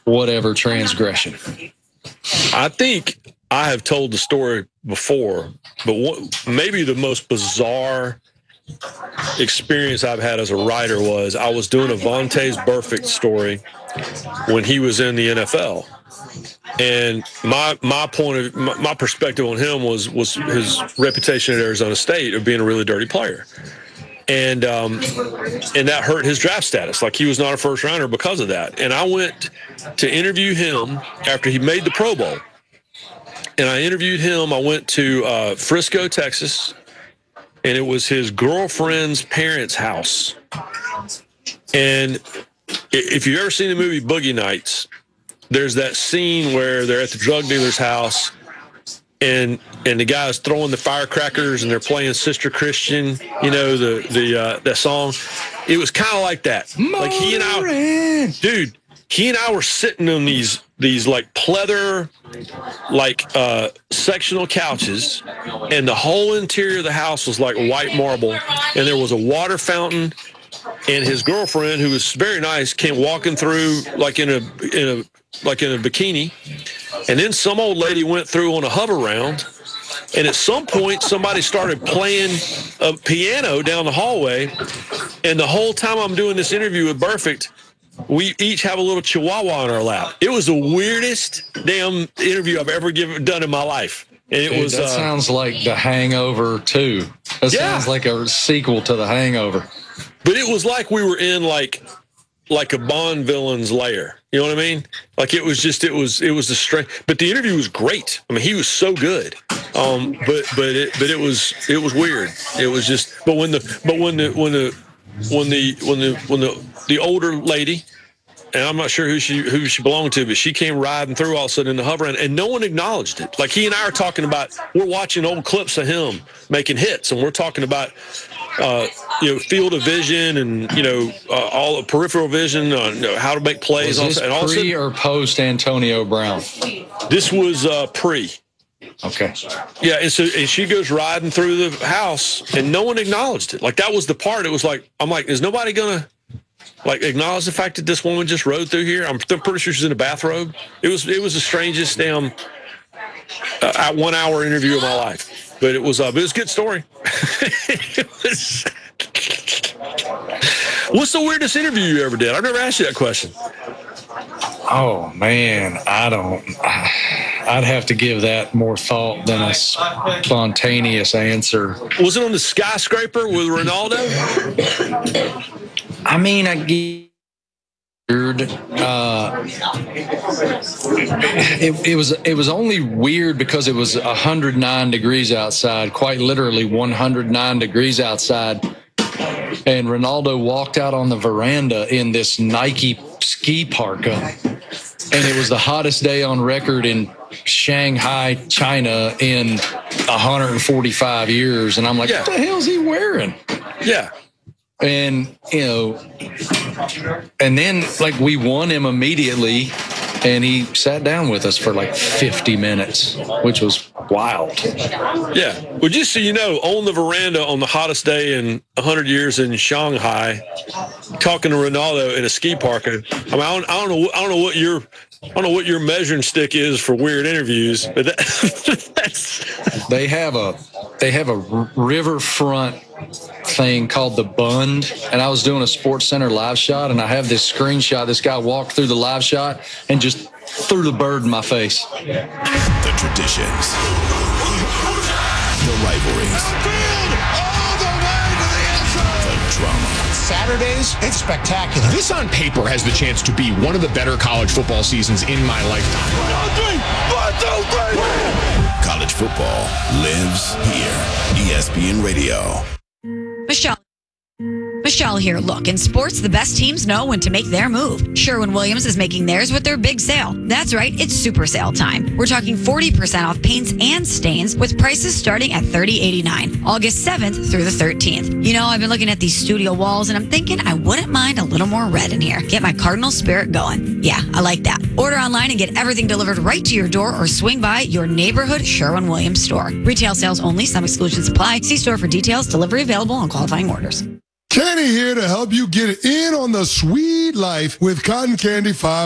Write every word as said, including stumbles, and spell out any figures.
whatever transgression. I think I have told the story before, but what, maybe the most bizarre experience I've had as a writer was I was doing a Vontaze Burfict story when he was in the N F L. And my my point of my, my perspective on him was was his reputation at Arizona State of being a really dirty player. And um, and that hurt his draft status. Like, he was not a first rounder because of that. And I went to interview him after he made the Pro Bowl. And I interviewed him. I went to uh, Frisco, Texas, and it was his girlfriend's parents' house. And if you've ever seen the movie Boogie Nights, there's that scene where they're at the drug dealer's house, and and the guy's throwing the firecrackers, and they're playing Sister Christian, you know, the the uh, that song. It was kind of like that. Like, he and I, dude, he and I were sitting on these these like pleather, like uh, sectional couches, and the whole interior of the house was like white marble, and there was a water fountain. And his girlfriend, who was very nice, came walking through like in a in a like in a bikini, and then some old lady went through on a hover round, and at some point somebody started playing a piano down the hallway, and the whole time I'm doing this interview with Burfict, we each have a little chihuahua on our lap. It was the weirdest damn interview I've ever given done in my life. And it Dude, was that uh, sounds like The Hangover two. That Yeah. sounds like a sequel to The Hangover. But it was like we were in like like a Bond villain's lair. You know what I mean? Like, it was just it was it was the strength. But the interview was great. I mean, he was so good. Um, but but it but it was it was weird. It was just. But when the but when the when the when the when the when the the older lady, and I'm not sure who she who she belonged to, but she came riding through all of a sudden in the hover, and, and no one acknowledged it. Like, he and I are talking about, we're watching old clips of him making hits, and we're talking about. Uh, you know, field of vision, and you know, uh, all peripheral vision on you know, how to make plays. Was this and all pre or post Antonio Brown? This was uh, pre. Okay. Yeah, and so and she goes riding through the house, and no one acknowledged it. Like, that was the part. It was like, I'm like, is nobody gonna like acknowledge the fact that this woman just rode through here? I'm pretty sure she's in a bathrobe. It was it was the strangest damn uh, one hour interview of my life. But it was, uh, but it was a good story. It was, what's the weirdest interview you ever did? I've never asked you that question. Oh, man, I don't. I'd have to give that more thought than a spontaneous answer. Was it on the skyscraper with Ronaldo? I mean, I get. Uh, it, it was it was only weird because it was one hundred nine degrees outside, quite literally one hundred nine degrees outside, and Ronaldo walked out on the veranda in this Nike ski parka, and it was the hottest day on record in Shanghai, China in one hundred forty-five years, and I'm like, yeah. What the hell is he wearing? Yeah. And, you know, and then, like, we won him immediately, and he sat down with us for like fifty minutes, which was wild. Yeah. Well, just so you know, on the veranda on the hottest day in one hundred years in Shanghai, talking to Ronaldo in a ski parka. I mean, I don't, I don't know, I don't know what your, I don't know what your measuring stick is for weird interviews, but that, that's. They have a, they have a riverfront thing called the Bund, and I was doing a Sports Center live shot, and I have this screenshot. This guy walked through the live shot and just threw the bird in my face. The traditions, the rivalries, the drama. Saturdays, it's spectacular. This on paper has the chance to be one of the better college football seasons in my lifetime. One, two, three, one, two, three. College football lives here. E S P N Radio. Michelle. Michelle here. Look, in sports, the best teams know when to make their move. Sherwin-Williams is making theirs with their big sale. That's right, it's super sale time. We're talking forty percent off paints and stains with prices starting at thirty dollars and eighty-nine cents, August seventh through the thirteenth. You know, I've been looking at these studio walls, and I'm thinking I wouldn't mind a little more red in here. Get my Cardinal spirit going. Yeah, I like that. Order online and get everything delivered right to your door, or swing by your neighborhood Sherwin-Williams store. Retail sales only. Some exclusions apply. See store for details. Delivery available on qualifying orders. Kenny here to help you get in on the sweet life with Cotton Candy five.